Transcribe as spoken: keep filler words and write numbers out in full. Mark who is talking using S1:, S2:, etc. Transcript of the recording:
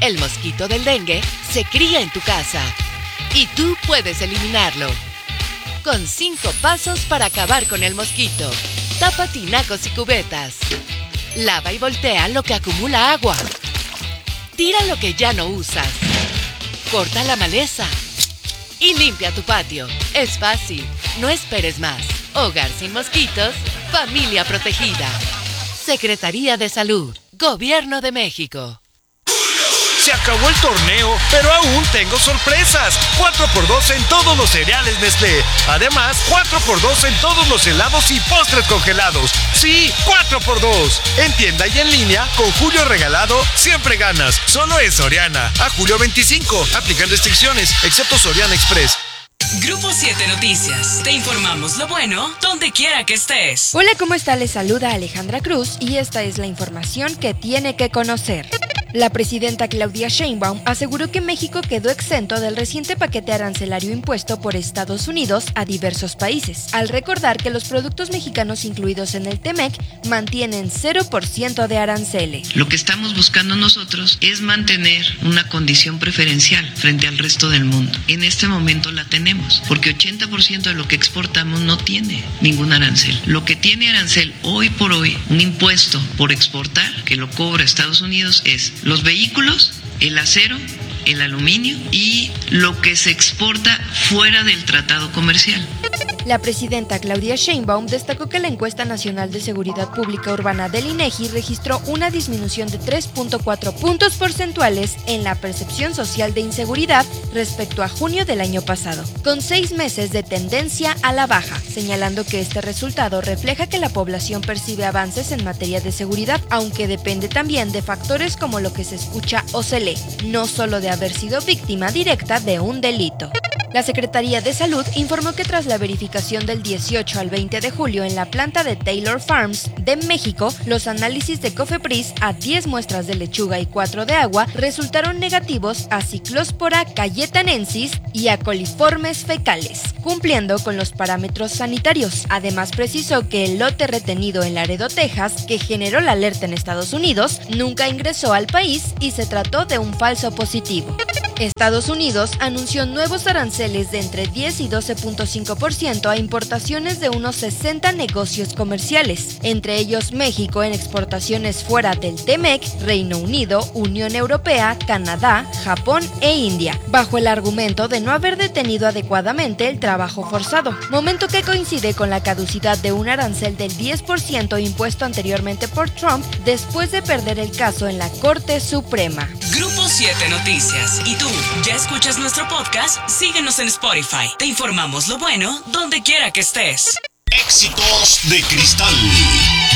S1: El mosquito del dengue se cría en tu casa y tú puedes eliminarlo. Con cinco pasos para acabar con el mosquito. Tapa tinacos y cubetas. Lava y voltea lo que acumula agua. Tira lo que ya no usas. Corta la maleza. Y limpia tu patio. Es fácil. No esperes más. Hogar sin mosquitos. Familia protegida. Secretaría de Salud. Gobierno de México.
S2: Se acabó el torneo, pero aún tengo sorpresas. cuatro por dos en todos los cereales Nestlé. Además, cuatro por dos en todos los helados y postres congelados. Sí, cuatro por dos. En tienda y en línea, con Julio Regalado, siempre ganas. Solo en Soriana. A julio veinticinco. Aplican restricciones, excepto Soriana Express.
S3: Grupo siete Noticias. Te informamos lo bueno, donde quiera que estés.
S4: Hola, ¿cómo está? Les saluda Alejandra Cruz y esta es la información que tiene que conocer. La presidenta Claudia Sheinbaum aseguró que México quedó exento del reciente paquete arancelario impuesto por Estados Unidos a diversos países, al recordar que los productos mexicanos incluidos en el T-M E C mantienen cero por ciento de aranceles.
S5: Lo que estamos buscando nosotros es mantener una condición preferencial frente al resto del mundo. En este momento la tenemos, porque ochenta por ciento de lo que exportamos no tiene ningún arancel. Lo que tiene arancel hoy por hoy, un impuesto por exportar, que lo cobra Estados Unidos, es los vehículos, el acero, el aluminio y lo que se exporta fuera del tratado comercial.
S4: La presidenta Claudia Sheinbaum destacó que la encuesta nacional de seguridad pública urbana del INEGI registró una disminución de tres punto cuatro puntos porcentuales en la percepción social de inseguridad respecto a junio del año pasado, con seis meses de tendencia a la baja, señalando que este resultado refleja que la población percibe avances en materia de seguridad, aunque depende también de factores como lo que se escucha o se lee, no solo de haber sido víctima directa de un delito. La Secretaría de Salud informó que tras la verificación del dieciocho al veinte de julio en la planta de Taylor Farms de México, los análisis de Cofepris a diez muestras de lechuga y cuatro de agua resultaron negativos a Cyclospora cayetanensis y a coliformes fecales, cumpliendo con los parámetros sanitarios. Además precisó que el lote retenido en Laredo, Texas, que generó la alerta en Estados Unidos, nunca ingresó al país y se trató de un falso positivo. Estados Unidos anunció nuevos aranceles de entre diez y doce punto cinco por ciento a importaciones de unos sesenta negocios comerciales, entre ellos México en exportaciones fuera del T-M E C, Reino Unido, Unión Europea, Canadá, Japón e India, bajo el argumento de no haber detenido adecuadamente el trabajo forzado, momento que coincide con la caducidad de un arancel del diez por ciento impuesto anteriormente por Trump después de perder el caso en la Corte Suprema.
S3: Grupo siete Noticias. ¿Y tú, ya escuchas nuestro podcast? Síguenos en Spotify. Te informamos lo bueno, donde quiera que estés.
S6: Éxitos de Cristal.